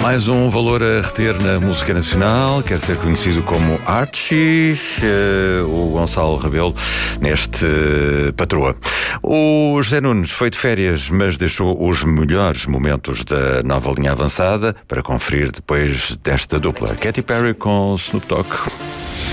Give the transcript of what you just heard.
Mais um valor a reter na música nacional, quer ser conhecido como Archie, o Gonçalo Rebelo, neste Patroa. O José Nunes foi de férias, mas deixou os melhores momentos da nova linha avançada para conferir depois desta dupla. Katy Perry com Snoop Dogg.